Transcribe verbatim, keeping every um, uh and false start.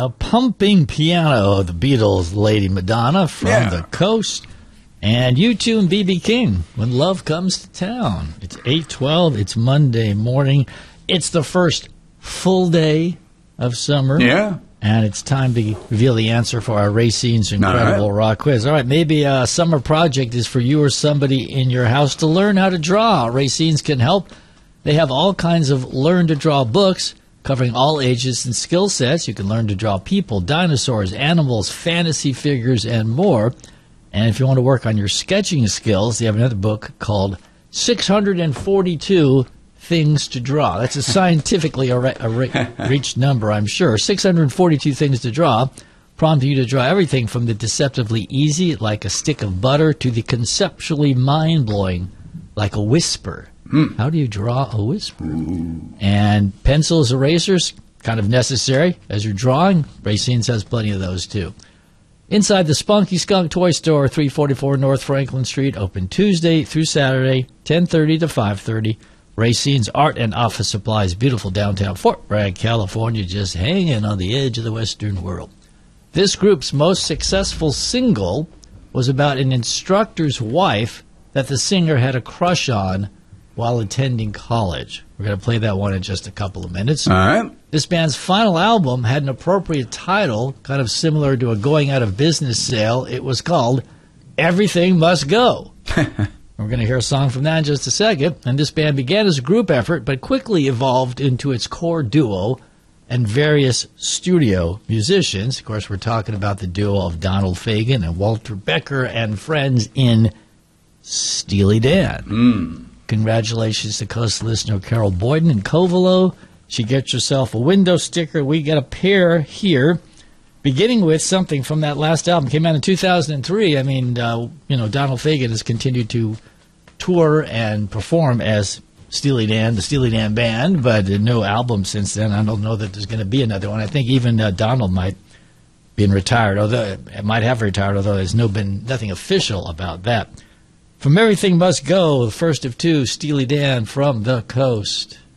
The pumping piano of the Beatles' Lady Madonna from Yeah. the Coast. And U two and B B King, When Love Comes to Town. It's eight twelve. It's Monday morning. It's the first full day of summer. Yeah. And it's time to reveal the answer for our Racine's Incredible All right. Rock Quiz. All right, maybe a summer project is for you or somebody in your house to learn how to draw. Racine's can help. They have all kinds of learn-to-draw books covering all ages and skill sets. You can learn to draw people, dinosaurs, animals, fantasy figures, and more. And if you want to work on your sketching skills, they have another book called six hundred forty-two Things to Draw. That's a scientifically a re- a re- reached number, I'm sure. six hundred forty-two things to draw, prompting you to draw everything from the deceptively easy, like a stick of butter, to the conceptually mind-blowing, like a whisper. Mm. How do you draw a whisper? Ooh. And pencils, erasers, kind of necessary as you're drawing. Racine's has plenty of those, too. Inside the Spunky Skunk Toy Store, three forty-four North Franklin Street, open Tuesday through Saturday, ten thirty to five thirty. Racine's Art and Office Supplies, beautiful downtown Fort Bragg, California, just hanging on the edge of the Western world. This group's most successful single was about an instructor's wife that the singer had a crush on while attending college. We're going to play that one in just a couple of minutes. All right. This band's final album had an appropriate title, kind of similar to a going out of business sale. It was called Everything Must Go. We're going to hear a song from that in just a second. And this band began as a group effort, but quickly evolved into its core duo and various studio musicians. Of course, we're talking about the duo of Donald Fagen and Walter Becker and friends in Steely Dan. Mm. Congratulations to Coast listener Carol Boyden in Covelo. She gets herself a window sticker. We get a pair here, beginning with something from that last album. Came out in two thousand three. I mean, uh, you know, Donald Fagen has continued to tour and perform as Steely Dan, the Steely Dan Band, but uh, no album since then. I don't know that there's going to be another one. I think even uh, Donald might be retired, although it might have retired, although there's no been nothing official about that. From Everything Must Go, the first of two, Steely Dan from the Coast.